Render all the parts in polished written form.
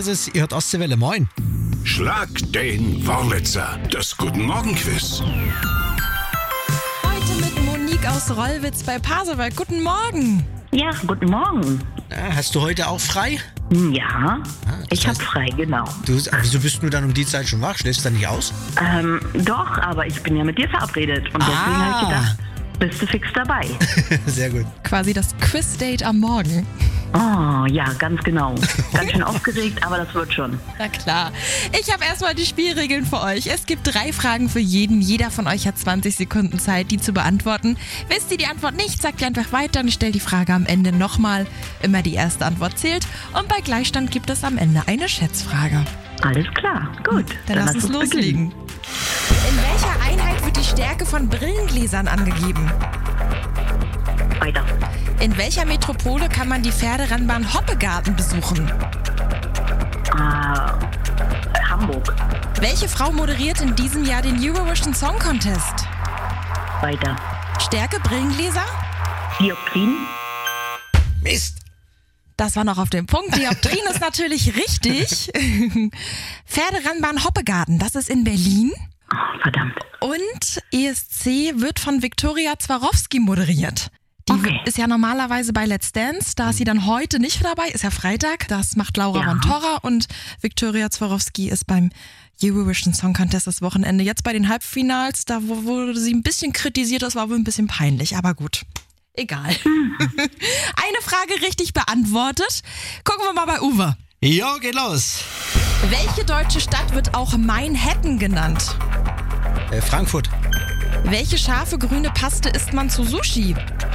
es, ihr hört Ostseewelle, moin. Schlag den Wurlitzer, das Guten Morgen Quiz. Heute mit Monique aus Rollwitz bei Pasewalk. Guten Morgen. Ja, guten Morgen. Hast du heute auch frei? Ja, ich habe frei, genau. Wieso bist du dann um die Zeit schon wach? Schläfst du dann nicht aus? Doch, aber ich bin ja mit dir verabredet und deswegen habe ich gedacht, bist du fix dabei. Sehr gut. Quasi das Quiz-Date am Morgen. Oh, ja, ganz genau. Ganz schön aufgeregt, aber das wird schon. Na klar. Ich habe erstmal die Spielregeln für euch. Es gibt 3 Fragen für jeden. Jeder von euch hat 20 Sekunden Zeit, die zu beantworten. Wisst ihr die Antwort nicht, sagt ihr einfach weiter und ich stelle die Frage am Ende nochmal. Immer die erste Antwort zählt. Und bei Gleichstand gibt es am Ende eine Schätzfrage. Alles klar, gut. Dann lass uns loslegen. In welcher Einheit wird die Stärke von Brillengläsern angegeben? Weiter. In welcher Metropole kann man die Pferderennbahn Hoppegarten besuchen? Hamburg. Welche Frau moderiert in diesem Jahr den Eurovision Song Contest? Weiter. Stärke Brillengläser? Dioptrien. Mist. Das war noch auf dem Punkt. Dioptrien ist natürlich richtig. Pferderennbahn Hoppegarten, das ist in Berlin. Oh, verdammt. Und ESC wird von Viktoria Swarovski moderiert. Die ist ja normalerweise bei Let's Dance, da ist sie dann heute nicht dabei, ist ja Freitag. Das macht Laura von Torra und Viktoria Swarovski ist beim Eurovision Song Contest das Wochenende. Jetzt bei den Halbfinals, da wurde sie ein bisschen kritisiert, das war wohl ein bisschen peinlich, aber gut. Egal. Eine Frage richtig beantwortet. Gucken wir mal bei Uwe. Jo, geht los. Welche deutsche Stadt wird auch Manhattan genannt? Frankfurt. Welche scharfe grüne Paste isst man zu Sushi?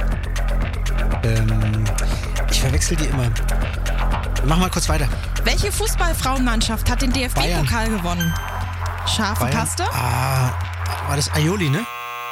Ich verwechsel die immer. Mach mal kurz weiter. Welche Fußballfrauenmannschaft hat den DFB-Pokal gewonnen? Scharfe Bayern. Paste? War das Aioli, ne?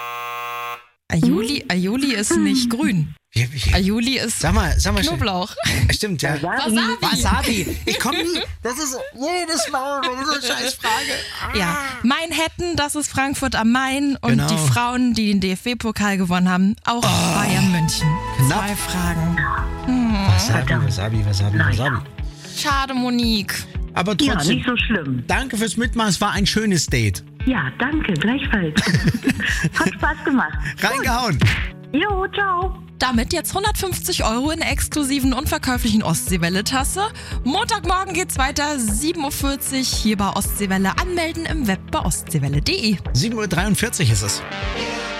Aioli ist nicht grün. Aioli ist Sag mal Knoblauch. Stimmt, ja. Wasabi. Ich komme nie. Das ist jedes Mal so eine Scheißfrage. Ja, Manhattan, das ist Frankfurt am Main. Und Genau. die Frauen, die den DFB-Pokal gewonnen haben, auch Bayern München. Knapp. 2 Fragen. Wasabi. Schade, Monique. Aber Ja, trotzdem, nicht so schlimm. danke fürs Mitmachen. Es war ein schönes Date. Ja, danke, gleichfalls. Hat Spaß gemacht. Reingehauen. Jo, ciao. Damit jetzt 150 € in der exklusiven unverkäuflichen Ostseewelle-Tasse. Montagmorgen geht's weiter, 7:40 Uhr hier bei Ostseewelle. Anmelden im Web bei ostseewelle.de. 7:43 Uhr ist es.